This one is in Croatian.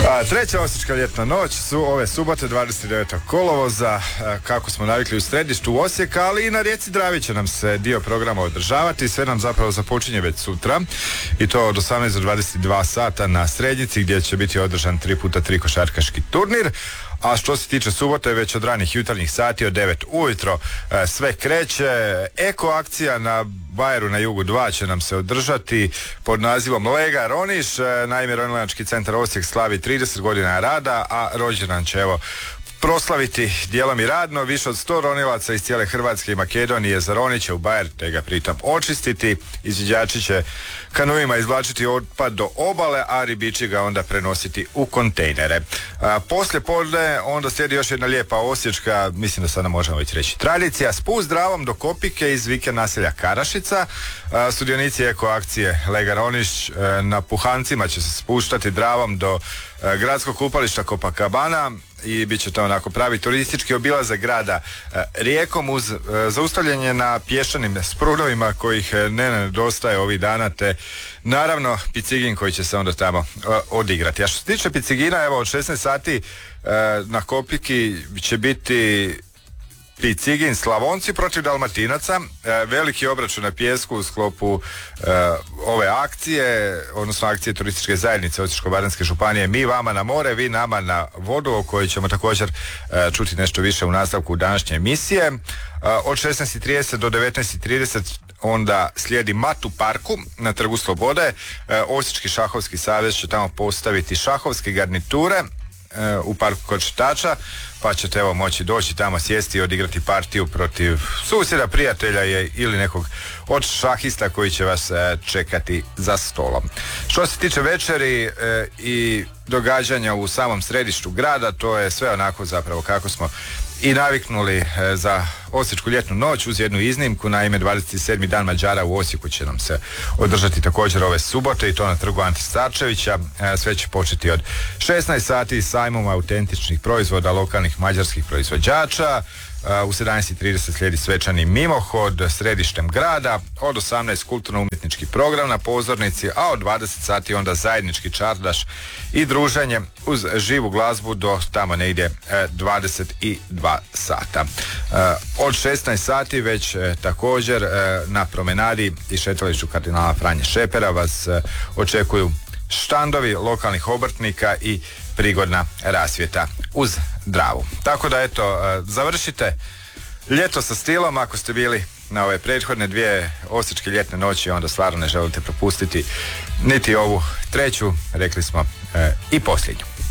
Treća osječka ljetna noć su ove subote 29. kolovoza, kako smo navikli u središtu Osijeka, ali i na rijeci Dravi će nam se dio programa održavati. Sve nam zapravo započinje već sutra i to od 18 do 22 sata na Srednjici, gdje će biti održan 3x3 košarkaški turnir. A što se tiče subote, već od ranih jutarnjih sati od 9 ujutro sve kreće. Eko akcija na Bajeru na Jugu 2 će nam se održati pod nazivom Lega Roniš. Naime, Ronilački centar Osijek slavi 30 godina rada, a rođendan će proslaviti dijelom i radno. Više od 100 ronilaca iz cijele Hrvatske i Makedonije zaronit će u Bajer, te ga pritom očistiti. Izviđači će kanuima izvlačiti otpad do obale, a ribiči ga onda prenositi u kontejnere. Poslije podne onda slijedi još jedna lijepa osječka, mislim da sada možemo već reći tradicija, spust Dravom do Kopike iz vikend naselja Karašica. Sudionici eko akcije Lega Roniš na puhancima će se spuštati Dravom do gradskog kupališta Copacabana i bit će to onako pravi turistički obilazak grada rijekom uz zaustavljanje na pješčanim sprudovima kojih ne nedostaje ovih dana, te naravno picigin koji će se onda tamo odigrati. A što se tiče picigina, evo od 16 sati na Kopiki će biti Picigin Slavonci protiv Dalmatinaca, veliki obračun na pijesku u sklopu ove akcije, odnosno akcije turističke zajednice Osječko-baranjske županije. Mi vama na more, vi nama na vodu, o kojoj ćemo također čuti nešto više u nastavku današnje emisije. Od 16:30 do 19:30 onda slijedi mat u parku na Trgu Slobode. Osječki šahovski savez će tamo postaviti šahovske garniture u parku kod čitača, pa ćete moći doći tamo, sjesti i odigrati partiju protiv susjeda, prijatelja ili nekog od šahista koji će vas čekati za stolom. Što se tiče večeri i događanja u samom središtu grada, to je sve onako zapravo kako smo i naviknuli za osječku ljetnu noć, uz jednu iznimku. Naime, 27. dan Mađara u Osijeku će nam se održati također ove subote i to na Trgu Ante Starčevića. Sve će početi od 16 sati sajmom autentičnih proizvoda lokalnih mađarskih proizvođača. U 17:30 slijedi svečani mimohod središtem grada, od 18 kulturno-umjetnički program na pozornici, a od 20 sati onda zajednički čardaš i druženje uz živu glazbu do tamo negdje 22 sata. Od 16 sati već također na promenadi i šetalištu kardinala Franje Šepera vas očekuju štandovi lokalnih obrtnika i prigodna rasvjeta uz Dravu. Tako da završite ljeto sa stilom. Ako ste bili na ove prethodne dvije osječke ljetne noći, onda stvarno ne želite propustiti niti ovu treću, rekli smo, i posljednju.